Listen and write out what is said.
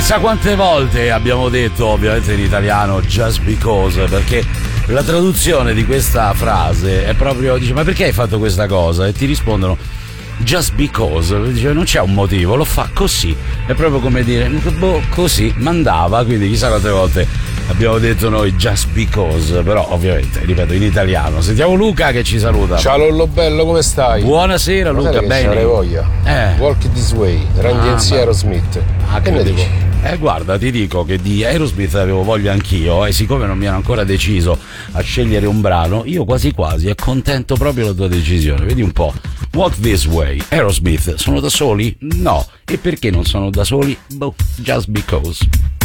Chissà quante volte abbiamo detto, ovviamente in italiano, just because, perché la traduzione di questa frase è proprio, dice, ma perché hai fatto questa cosa? E ti rispondono just because, dice, non c'è un motivo, lo fa così, è proprio come dire, così, mandava, quindi chissà quante volte abbiamo detto noi just because, però ovviamente, ripeto, in italiano. Sentiamo Luca che ci saluta. Ciao Lollo bello, come stai? Buonasera Luca, bene. Avrei voglia. Walk This Way, Run DMC Aerosmith. Che ne dico? Guarda, ti dico che di Aerosmith avevo voglia anch'io, e siccome non mi ero ancora deciso a scegliere un brano, io quasi quasi accontento proprio la tua decisione. Vedi un po'. Walk This Way, Aerosmith, sono da soli? No. E perché non sono da soli? Boh, just because.